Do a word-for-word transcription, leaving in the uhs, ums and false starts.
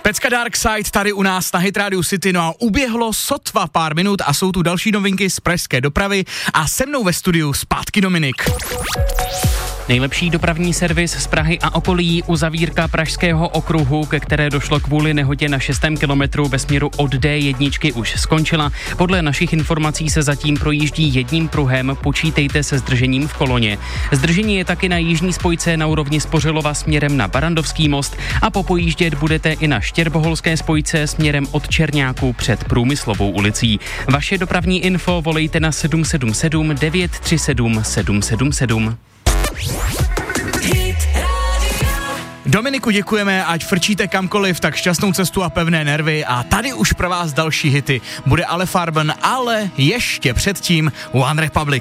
Pecka Dark Side tady u nás na Hit Radio City, no a uběhlo sotva pár minut a jsou tu další novinky z pražské dopravy a se mnou ve studiu zpátky Dominik. Nejlepší dopravní servis z Prahy a okolí, uzavírka Pražského okruhu, ke které došlo kvůli nehodě na šestém kilometru ve směru od D jedna už skončila. Podle našich informací se zatím projíždí jedním pruhem, počítejte se zdržením v koloně. Zdržení je taky na jižní spojce na úrovni Spořilova směrem na Barandovský most a popojíždět budete i na Štěrboholské spojce směrem od Černáku před Průmyslovou ulicí. Vaše dopravní info volejte na sedm sedm sedm devět tři sedm sedm sedm sedm. Dominiku, děkujeme, ať frčíte kamkoliv, tak šťastnou cestu a pevné nervy a tady už pro vás další hity. Bude Ale Farben, ale ještě předtím One Republic.